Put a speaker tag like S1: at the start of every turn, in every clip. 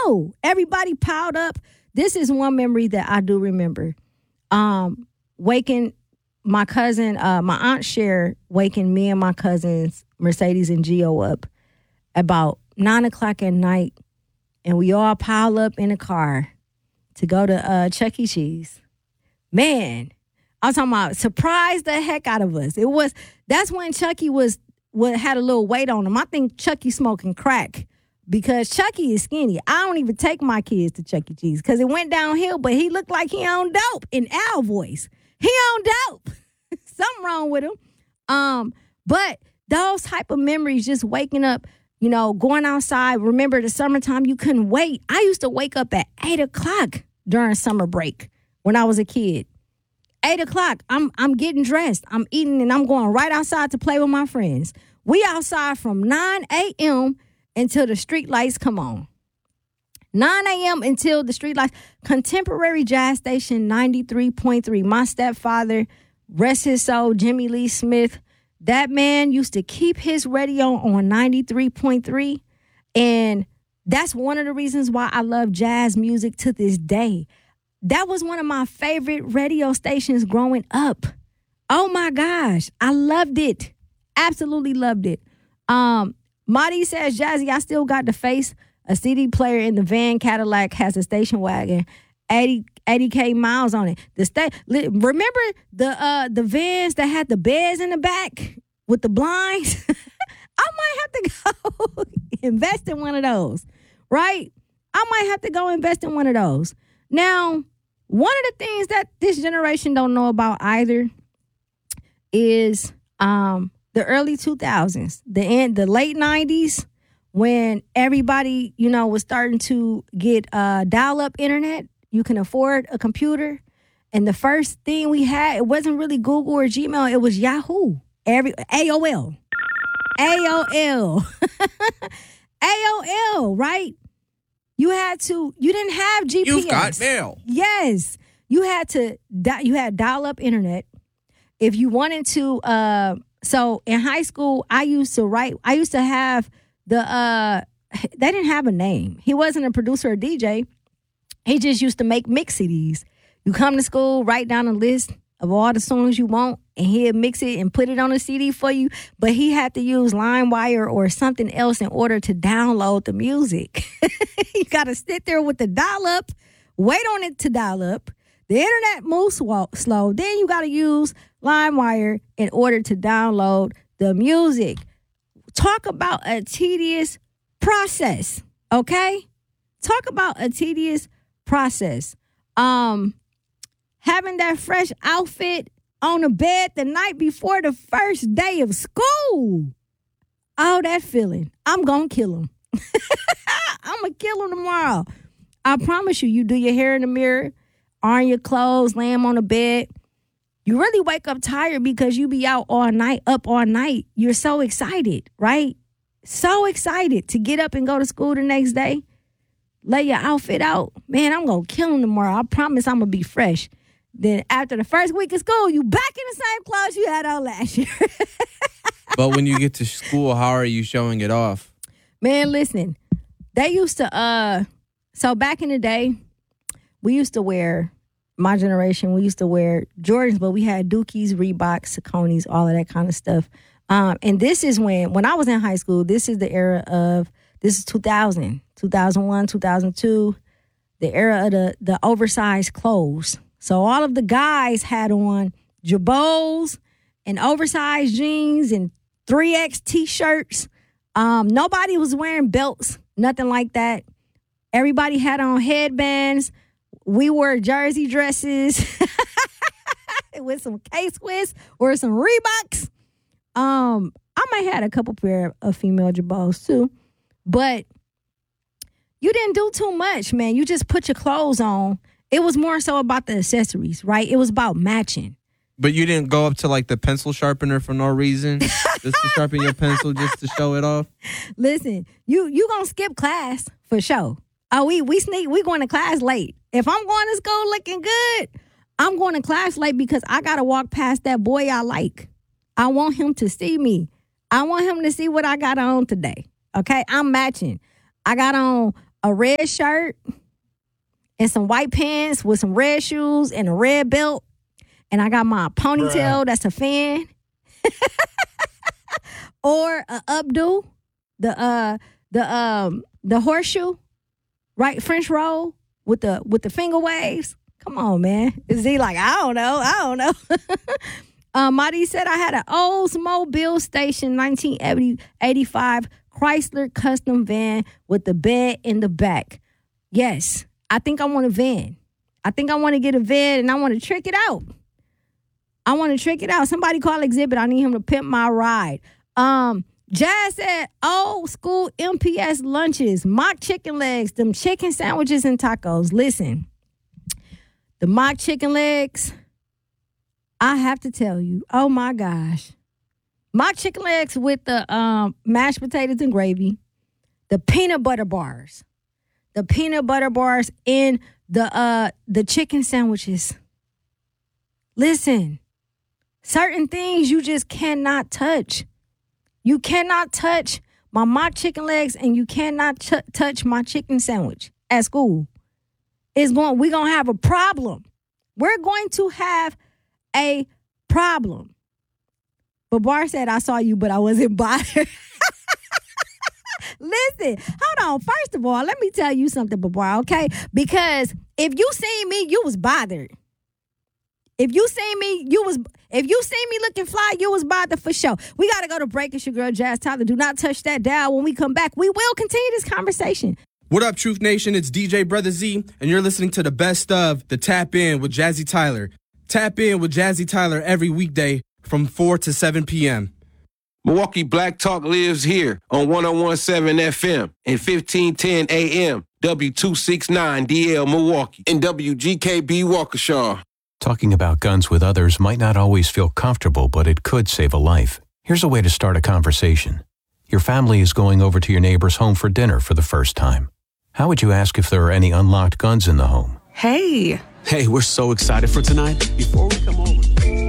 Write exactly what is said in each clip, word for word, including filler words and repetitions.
S1: know. Everybody piled up. This is one memory that I do remember. Um, waking my cousin, uh, my aunt Cher, waking me and my cousins, Mercedes and Gio, up about nine o'clock at night, and we all pile up in a car to go to uh, Chuck E. Cheese. Man, I'm talking about surprised the heck out of us. It was that's when Chucky was what had a little weight on him. I think Chucky smoking crack because Chucky is skinny. I don't even take my kids to Chuck E. Cheese because it went downhill, but he looked like he on dope in Al voice. He on dope. Something wrong with him. Um, but those type of memories, just waking up, you know, going outside. Remember the summertime, you couldn't wait. I used to wake up at eight o'clock during summer break when I was a kid. Eight o'clock, I'm I'm getting dressed. I'm eating and I'm going right outside to play with my friends. We outside from nine a.m. until the street lights come on. nine a.m. until the street lights. Contemporary Jazz Station ninety-three point three. My stepfather, rest his soul, Jimmy Lee Smith, that man used to keep his radio on ninety-three point three. And that's one of the reasons why I love jazz music to this day. That was one of my favorite radio stations growing up. Oh my gosh, I loved it. Absolutely loved it. Um, Marty says, Jazzy, I still got the face. A C D player in the van Cadillac has a station wagon, eighty, eighty K miles on it. The sta- Remember the uh, the vans that had the beds in the back with the blinds? I might have to go invest in one of those, right? I might have to go invest in one of those. Now, one of the things that this generation don't know about either is um, the early two thousands, the end, the late nineties, when everybody, you know, was starting to get uh, dial-up internet. You can afford a computer. And the first thing we had, it wasn't really Google or Gmail. It was Yahoo. Every A O L. A O L. A O L, right? You had to, you didn't have G P S.
S2: You've got mail.
S1: Yes. You had to, you had dial-up internet. If you wanted to, uh, so in high school, I used to write, I used to have the, uh, they didn't have a name. He wasn't a producer or D J. He just used to make mix C Ds. You come to school, write down a list of all the songs you want, and he'd mix it and put it on a C D for you. But he had to use LimeWire or something else in order to download the music. You got to sit there with the dial-up, wait on it to dial up. The internet moves slow. Then you got to use LimeWire in order to download the music. Talk about a tedious process, okay? Talk about a tedious process. Um, having that fresh outfit on the bed the night before the first day of school. Oh, that feeling. I'm going to kill him. I'm going to kill him tomorrow. I promise you, you do your hair in the mirror, iron your clothes, lay them on the bed. You really wake up tired because you be out all night, up all night. You're so excited, right? So excited to get up and go to school the next day. Lay your outfit out. Man, I'm going to kill him tomorrow. I promise I'm going to be fresh. Then after the first week of school, you back in the same clothes you had on last year.
S2: But when you get to school, how are you showing it off?
S1: Man, listen. They used to, uh, so back in the day, we used to wear, my generation, we used to wear Jordans, but we had Dookies, Reeboks, Sauconys, all of that kind of stuff. Um, and this is when, when I was in high school, this is the era of, this is two thousand, two thousand one, two thousand two, the era of the, the oversized clothes. So all of the guys had on jabots and oversized jeans and three X T-shirts. Um, nobody was wearing belts, nothing like that. Everybody had on headbands. We wore jersey dresses with some K-Swiss or some Reeboks. Um, I might have had a couple pair of female jabots too, but you didn't do too much, man. You just put your clothes on. It was more so about the accessories, right? It was about matching.
S2: But you didn't go up to like the pencil sharpener for no reason, just to sharpen your pencil, just to show it off.
S1: Listen, you you gonna skip class for sure. Oh, we we sneak. We going to class late. If I'm going to school looking good, I'm going to class late because I gotta walk past that boy I like. I want him to see me. I want him to see what I got on today. Okay, I'm matching. I got on a red shirt and some white pants with some red shoes and a red belt, and I got my ponytail, Bruh. That's a fan, or a updo, the uh the um the horseshoe, right, French roll with the with the finger waves. Come on, man. Is he like, I don't know, I don't know. uh, Marty said I had an Oldsmobile Station nineteen eighty-five Chrysler custom van with the bed in the back. Yes, I think I want a van. I think I want to get a van and I want to trick it out. I want to trick it out. Somebody call Exhibit. I need him to pimp my ride. Um, Jazz said old school M P S lunches, mock chicken legs, them chicken sandwiches and tacos. Listen, the mock chicken legs, I have to tell you, oh my gosh. Mock chicken legs with the um, mashed potatoes and gravy, the peanut butter bars, the peanut butter bars in the uh, the chicken sandwiches. Listen, certain things you just cannot touch. You cannot touch my mock chicken legs, and you cannot ch- touch my chicken sandwich at school. It's going. We're gonna have a problem. We're going to have a problem. But Bar said, I saw you, but I wasn't bothered. Listen, hold on. First of all, let me tell you something, Babar, okay? Because if you seen me, you was bothered. If you seen me, you was, if you seen me looking fly, you was bothered for sure. We got to go to break. It's your girl, Jazz Tyler. Do not touch that dial. When we come back, we will continue this conversation.
S2: What up, Truth Nation? It's D J Brother Z, and you're listening to the best of the Tap In with Jazzy Tyler. Tap In with Jazzy Tyler every weekday from four to seven p.m.
S3: Milwaukee Black Talk lives here on one oh one point seven F M and fifteen ten A M, W two sixty-nine D L Milwaukee, and W G K B Waukesha.
S4: Talking about guns with others might not always feel comfortable, but it could save a life. Here's a way to start a conversation. Your family is going over to your neighbor's home for dinner for the first time. How would you ask if there are any unlocked guns in the home?
S5: Hey.
S6: Hey, we're so excited for tonight. Before we come over.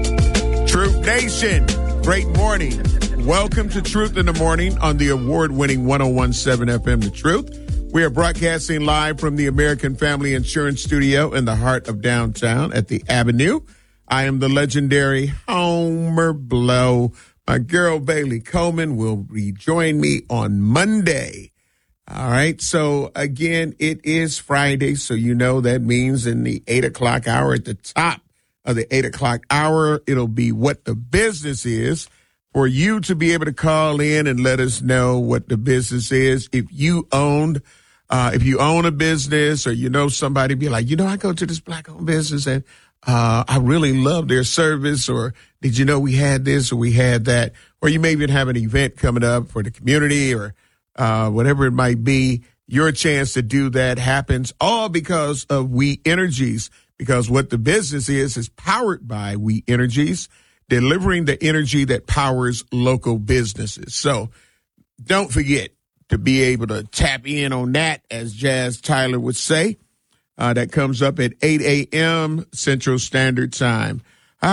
S7: Truth Nation, great morning. Welcome to Truth in the Morning on the award-winning one oh one point seven F M The Truth. We are broadcasting live from the American Family Insurance Studio in the heart of downtown at the Avenue. I am the legendary Homer Blow. My girl Bailey Coleman will rejoin me on Monday. All right. So again, it is Friday. So you know that means in the eight o'clock hour, at the top of the eight o'clock hour, it'll be What the Business Is, for you to be able to call in and let us know what the business is. If you owned, uh, if you own a business, or you know somebody, be like, you know, I go to this black-owned business and uh, I really love their service, or did you know we had this or we had that? Or you may even have an event coming up for the community, or uh, whatever it might be. Your chance to do that happens all because of We Energies, because what the business is is powered by We Energies, delivering the energy that powers local businesses. So don't forget to be able to tap in on that, as Jazz Tyler would say. Uh, that comes up at eight a.m. Central Standard Time.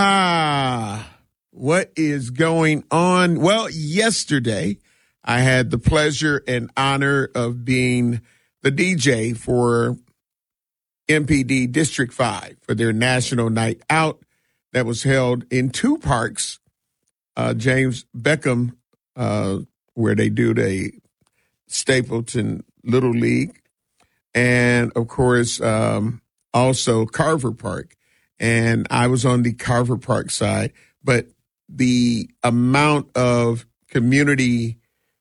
S7: Ah, what is going on? Well, yesterday I had the pleasure and honor of being the D J for M P D District five for their National Night Out that was held in two parks, uh, James Beckham, uh, where they do the Stapleton Little League, and, of course, um, also Carver Park. And I was on the Carver Park side, but the amount of community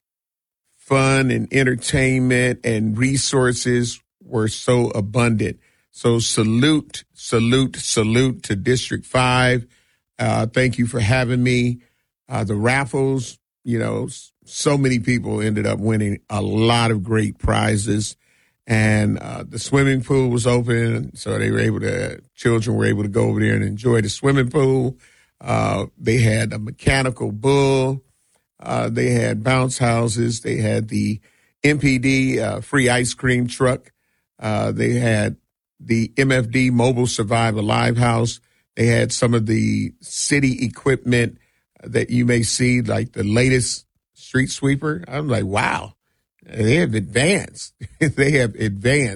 S7: fun and entertainment and resources were so abundant. So salute, salute, salute to District five. Uh, thank you for having me. Uh, the raffles, you know, so many people ended up winning a lot of great prizes. And uh, the swimming pool was open, so they were able to, children were able to go over there and enjoy the swimming pool. Uh, they had a mechanical bull. Uh, they had bounce houses. They had the M P D uh, free ice cream truck. Uh, they had the M F D Mobile Survive Alive House. They had some of the city equipment that you may see, like the latest street sweeper. I'm like, wow, They have advanced. They have advanced.